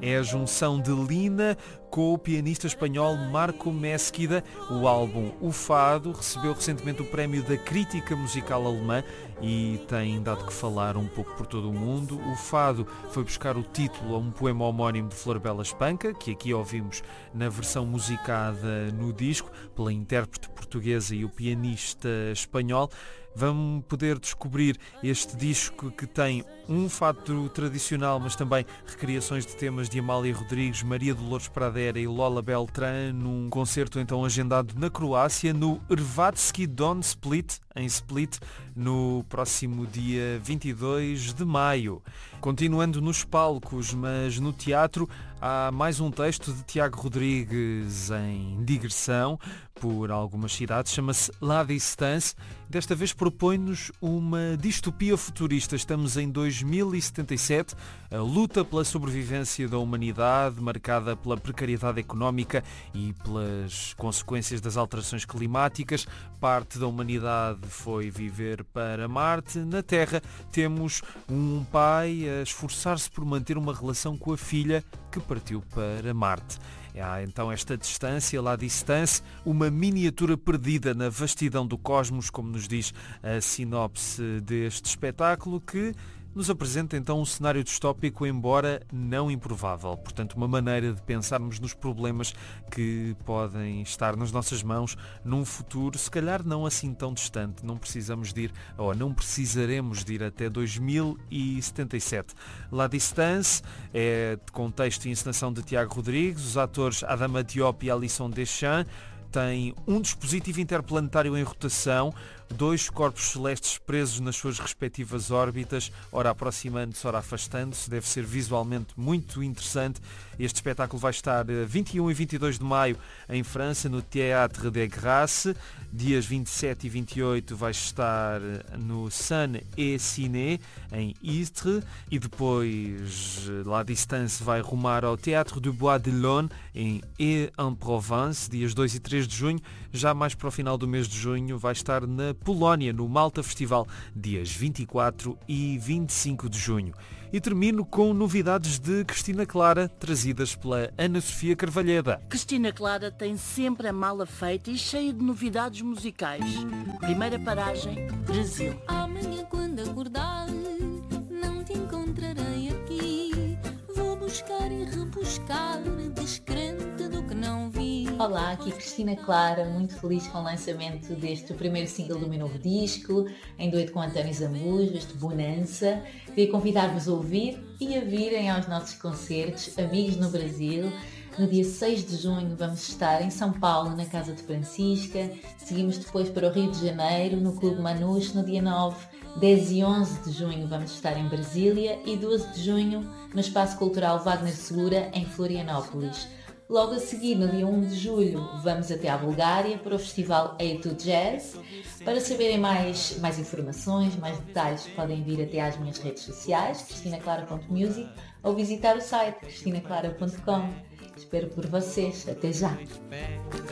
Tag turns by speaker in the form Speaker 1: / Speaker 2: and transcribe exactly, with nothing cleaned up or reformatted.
Speaker 1: É a junção de Lina com o pianista espanhol Marco Mesquida. O álbum O Fado recebeu recentemente o prémio da crítica musical alemã e tem dado que falar um pouco por todo o mundo. O Fado foi buscar o título a um poema homónimo de Florbela Espanca, que aqui ouvimos na versão musicada no disco, pela intérprete portuguesa e o pianista espanhol. Vamos poder descobrir este disco que tem um fado tradicional, mas também recriações de temas de Amália Rodrigues, Maria Dolores Pradera e Lola Beltrán, num concerto então agendado na Croácia, no Hrvatski Dom Split, em Split, no próximo dia vinte e dois de maio. Continuando nos palcos, mas no teatro, há mais um texto de Tiago Rodrigues em digressão por algumas cidades, chama-se La Distance. Desta vez propõe-nos uma distopia futurista. Estamos em dois mil e setenta e sete, a luta pela sobrevivência da humanidade, marcada pela precariedade económica e pelas consequências das alterações climáticas. Parte da humanidade foi viver para Marte. Na Terra temos um pai a esforçar-se por manter uma relação com a filha que partiu para Marte. Há então esta distância, La Distance, uma miniatura perdida na vastidão do cosmos, como nos diz a sinopse deste espetáculo, que nos apresenta então um cenário distópico, embora não improvável. Portanto, uma maneira de pensarmos nos problemas que podem estar nas nossas mãos num futuro, se calhar não assim tão distante. Não precisamos de ir, ou não precisaremos de ir até dois mil e setenta e sete. La Distance é de contexto e encenação de Tiago Rodrigues, os atores Adama Diop e Alisson Deschamps. Tem um dispositivo interplanetário em rotação, dois corpos celestes presos nas suas respectivas órbitas, ora aproximando-se, ora afastando-se. Deve ser visualmente muito interessante. Este espetáculo vai estar vinte e um e vinte e dois de maio em França, no Théâtre des Grâces. Dias vinte e sete e vinte e oito vai estar no Sun et Ciné, em Istres. E depois, La Distance vai rumar ao Théâtre du Bois de Boulogne, em Aix-en-Provence, dias dois e três de junho. Já mais para o final do mês de junho vai estar na Polónia, no Malta Festival, dias vinte e quatro e vinte e cinco de junho. E termino com novidades de Cristina Clara, trazidas pela Ana Sofia Carvalheda.
Speaker 2: Cristina Clara tem sempre a mala feita e cheia de novidades musicais. Primeira paragem, Brasil.
Speaker 3: Amanhã quando acordar, não te encontrarei aqui. Vou buscar e rebuscar, descrente do que não vi.
Speaker 4: Olá, aqui Cristina Clara, muito feliz com o lançamento deste primeiro single do meu novo disco, em dueto com António Zambujo, este Bonança. Queria convidar-vos a ouvir e a virem aos nossos concertos Amigos no Brasil. No dia seis de junho vamos estar em São Paulo, na Casa de Francisca. Seguimos depois para o Rio de Janeiro, no Clube Manus, no dia nove. dez e onze de junho vamos estar em Brasília e doze de junho no Espaço Cultural Wagner Segura, em Florianópolis. Logo a seguir, no dia um de julho, vamos até à Bulgária para o festival A dois Jazz. Para saberem mais, mais informações, mais detalhes, podem vir até às minhas redes sociais, cristina clara ponto music, ou visitar o site cristina clara ponto com. Espero por vocês. Até já!